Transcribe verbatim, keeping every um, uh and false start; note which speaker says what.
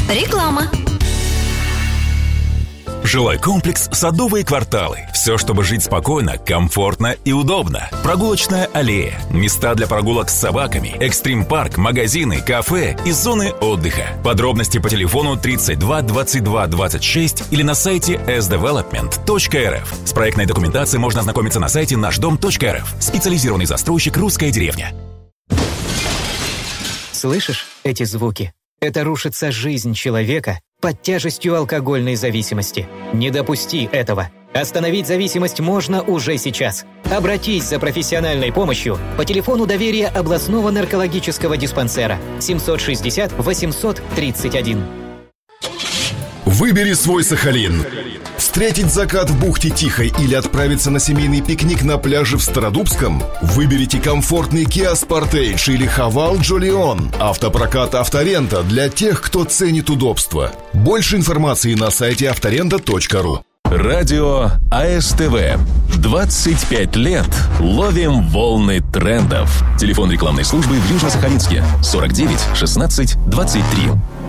Speaker 1: Реклама.
Speaker 2: Жилой комплекс «Садовые кварталы». Все, чтобы жить спокойно, комфортно и удобно. Прогулочная аллея, места для прогулок с собаками, экстрим-парк, магазины, кафе и зоны отдыха. Подробности по телефону тридцать два двадцать два двадцать шесть или на сайте эс девелопмент точка эр эф. С проектной документацией можно ознакомиться на сайте наш дом точка эр эф. Специализированный застройщик «Русская деревня».
Speaker 3: Слышишь эти звуки? Это рушится жизнь человека под тяжестью алкогольной зависимости. Не допусти этого. Остановить зависимость можно уже сейчас. Обратись за профессиональной помощью по телефону доверия областного наркологического диспансера семьсот шестьдесят восемьсот тридцать один.
Speaker 4: Выбери свой Сахалин. Встретить закат в бухте Тихой или отправиться на семейный пикник на пляже в Стародубском? Выберите комфортный Kia Sportage или Haval Jolion. Автопрокат «Авторента» для тех, кто ценит удобство. Больше информации на сайте авторента точка ру.
Speaker 5: Радио а эс тэ вэ. двадцать пять лет ловим волны трендов. Телефон рекламной службы в Южно-Сахалинске сорок девять шестнадцать двадцать три.